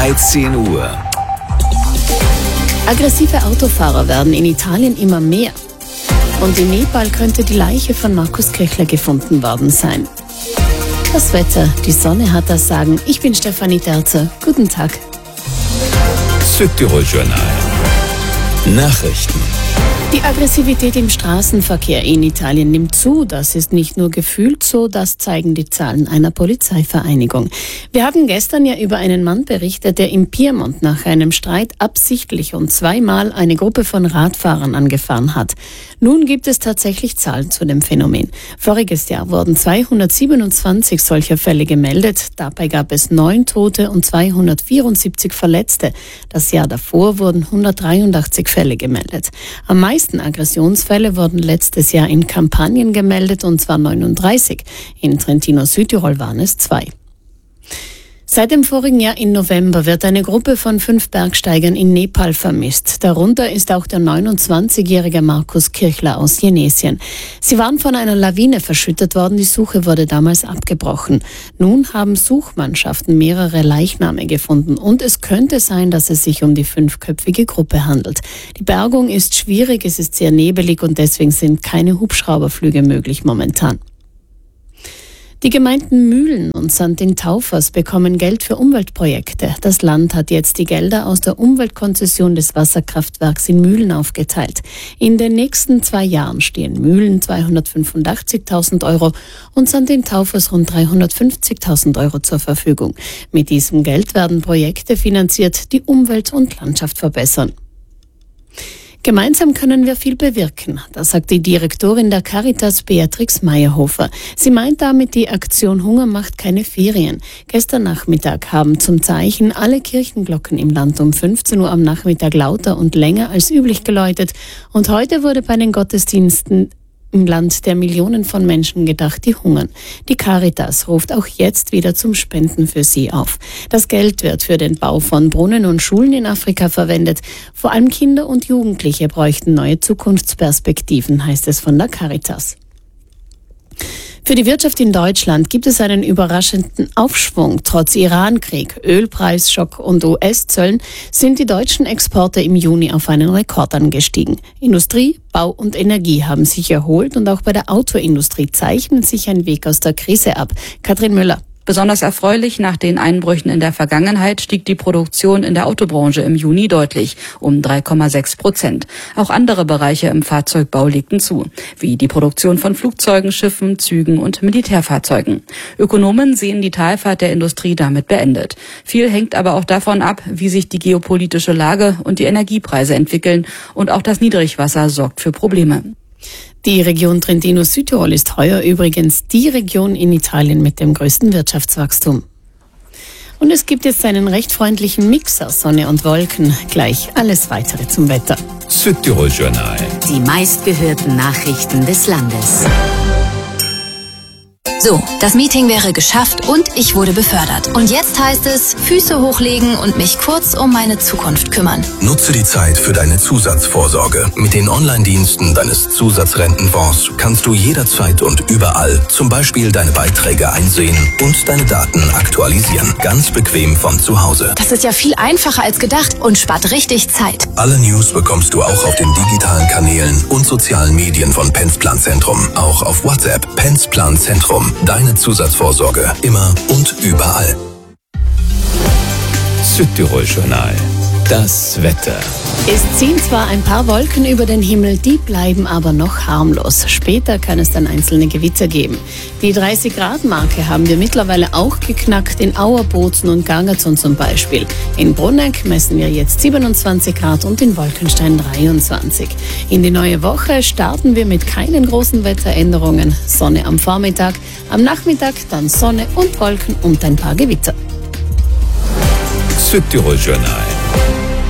13 Uhr. Aggressive Autofahrer werden in Italien immer mehr. Und in Nepal könnte die Leiche von Markus Kirchler gefunden worden sein. Das Wetter, die Sonne hat das Sagen. Ich bin Stefanie Terzer. Guten Tag. Südtirol-Journal. Nachrichten. Die Aggressivität im Straßenverkehr in Italien nimmt zu. Das ist nicht nur gefühlt so, das zeigen die Zahlen einer Polizeivereinigung. Wir haben gestern ja über einen Mann berichtet, der im Piemont nach einem Streit absichtlich und zweimal eine Gruppe von Radfahrern angefahren hat. Nun gibt es tatsächlich Zahlen zu dem Phänomen. Voriges Jahr wurden 227 solcher Fälle gemeldet. Dabei gab es 9 Tote und 274 Verletzte. Das Jahr davor wurden 183 Fälle gemeldet. Am meisten Aggressionsfälle wurden letztes Jahr in Kampanien gemeldet, und zwar 39. In Trentino Südtirol waren es 2. Seit dem vorigen Jahr im November wird eine Gruppe von 5 Bergsteigern in Nepal vermisst. Darunter ist auch der 29-jährige Markus Kirchler aus Jenesien. Sie waren von einer Lawine verschüttet worden. Die Suche wurde damals abgebrochen. Nun haben Suchmannschaften mehrere Leichname gefunden. Und es könnte sein, dass es sich um die 5-köpfige Gruppe handelt. Die Bergung ist schwierig, es ist sehr nebelig und deswegen sind keine Hubschrauberflüge möglich momentan. Die Gemeinden Mühlen und Santin-Taufers bekommen Geld für Umweltprojekte. Das Land hat jetzt die Gelder aus der Umweltkonzession des Wasserkraftwerks in Mühlen aufgeteilt. In den nächsten 2 Jahren stehen Mühlen 285.000 Euro und Santin-Taufers rund 350.000 Euro zur Verfügung. Mit diesem Geld werden Projekte finanziert, die Umwelt und Landschaft verbessern. Gemeinsam können wir viel bewirken, das sagt die Direktorin der Caritas Beatrix Meyerhofer. Sie meint damit die Aktion Hunger macht keine Ferien. Gestern Nachmittag haben zum Zeichen alle Kirchenglocken im Land um 15 Uhr am Nachmittag lauter und länger als üblich geläutet. Und heute wurde bei den Gottesdiensten im Land der Millionen von Menschen gedacht, die hungern. Die Caritas ruft auch jetzt wieder zum Spenden für sie auf. Das Geld wird für den Bau von Brunnen und Schulen in Afrika verwendet. Vor allem Kinder und Jugendliche bräuchten neue Zukunftsperspektiven, heißt es von der Caritas. Für die Wirtschaft in Deutschland gibt es einen überraschenden Aufschwung. Trotz Iran-Krieg, Ölpreisschock und US-Zöllen sind die deutschen Exporte im Juni auf einen Rekord angestiegen. Industrie, Bau und Energie haben sich erholt und auch bei der Autoindustrie zeichnet sich ein Weg aus der Krise ab. Katrin Müller. Besonders erfreulich, nach den Einbrüchen in der Vergangenheit stieg die Produktion in der Autobranche im Juni deutlich, um 3,6%. Auch andere Bereiche im Fahrzeugbau legten zu, wie die Produktion von Flugzeugen, Schiffen, Zügen und Militärfahrzeugen. Ökonomen sehen die Talfahrt der Industrie damit beendet. Viel hängt aber auch davon ab, wie sich die geopolitische Lage und die Energiepreise entwickeln, und auch das Niedrigwasser sorgt für Probleme. Die Region Trentino Südtirol ist heuer übrigens die Region in Italien mit dem größten Wirtschaftswachstum. Und es gibt jetzt einen recht freundlichen Mix aus Sonne und Wolken. Gleich alles Weitere zum Wetter. Südtirol-Journal. Die meistgehörten Nachrichten des Landes. So, das Meeting wäre geschafft und ich wurde befördert. Und jetzt heißt es, Füße hochlegen und mich kurz um meine Zukunft kümmern. Nutze die Zeit für deine Zusatzvorsorge. Mit den Online-Diensten deines Zusatzrentenfonds kannst du jederzeit und überall zum Beispiel deine Beiträge einsehen und deine Daten aktualisieren. Ganz bequem von zu Hause. Das ist ja viel einfacher als gedacht und spart richtig Zeit. Alle News bekommst du auch auf den digitalen Kanälen und sozialen Medien von Pensplan Zentrum. Auch auf WhatsApp. Pensplan Zentrum. Deine Zusatzvorsorge. Immer und überall. Südtirol-Journal. Das Wetter. Es ziehen zwar ein paar Wolken über den Himmel, die bleiben aber noch harmlos. Später kann es dann einzelne Gewitter geben. Die 30-Grad-Marke haben wir mittlerweile auch geknackt, in Auer, Bozen und Gargaton zum Beispiel. In Brunegg messen wir jetzt 27 Grad und in Wolkenstein 23. In die neue Woche starten wir mit keinen großen Wetteränderungen. Sonne am Vormittag, am Nachmittag dann Sonne und Wolken und ein paar Gewitter. Südtirol-Journal.